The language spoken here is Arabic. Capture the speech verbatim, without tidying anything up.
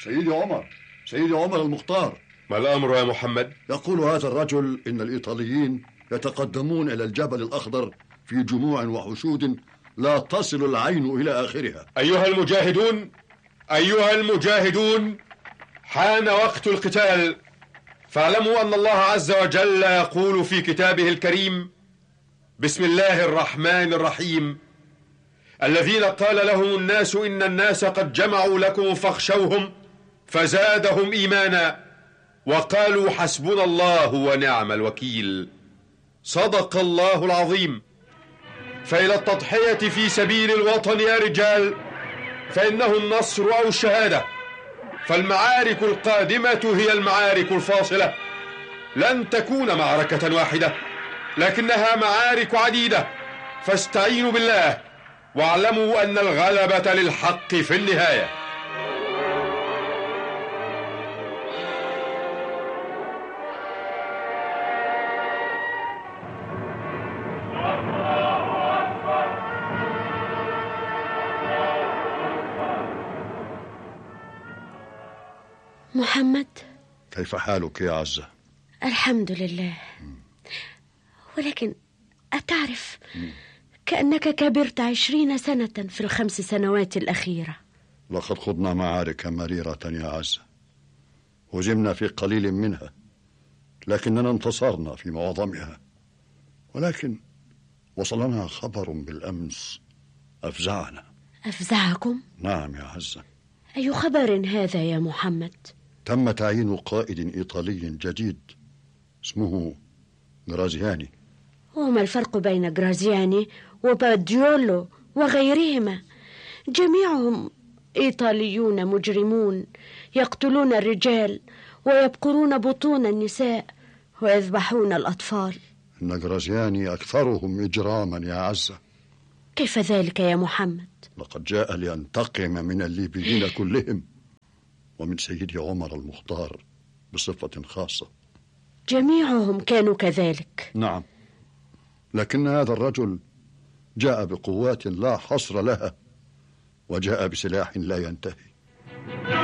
سيدي عمر، سيدي عمر المختار. ما الأمر يا محمد؟ يقول هذا الرجل إن الإيطاليين يتقدمون إلى الجبل الأخضر في جموع وحشود لا تصل العين إلى آخرها. أيها المجاهدون، أيها المجاهدون، حان وقت القتال. فاعلموا أن الله عز وجل يقول في كتابه الكريم: بسم الله الرحمن الرحيم: الذين قال لهم الناس إن الناس قد جمعوا لكم فاخشوهم فزادهم إيمانا وقالوا حسبنا الله ونعم الوكيل. صدق الله العظيم. فإلى التضحية في سبيل الوطن يا رجال، فإنه النصر أو الشهادة. فالمعارك القادمة هي المعارك الفاصلة، لن تكون معركة واحدة لكنها معارك عديدة. فاستعينوا بالله واعلموا أن الغلبة للحق في النهاية. محمد، كيف حالك يا عزة؟ الحمد لله. ولكن أتعرف كأنك كبرت عشرين سنة في الخمس سنوات الأخيرة. لقد خضنا معارك مريرة يا عزة، هزمنا في قليل منها لكننا انتصرنا في معظمها. ولكن وصلنا خبر بالأمس أفزعنا. أفزعكم؟ نعم يا عزة. أي خبر هذا يا محمد؟ تم تعيين قائد إيطالي جديد اسمه غرازياني. وما الفرق بين غرازياني وباديولو وغيرهما؟ جميعهم إيطاليون مجرمون يقتلون الرجال ويبقرون بطون النساء ويذبحون الأطفال. إن غرازياني أكثرهم إجراما يا عزة. كيف ذلك يا محمد؟ لقد جاء لينتقم من الليبيين كلهم ومن سيدي عمر المختار بصفة خاصة. جميعهم كانوا كذلك؟ نعم، لكن هذا الرجل جاء بقوات لا حصر لها وجاء بسلاح لا ينتهي.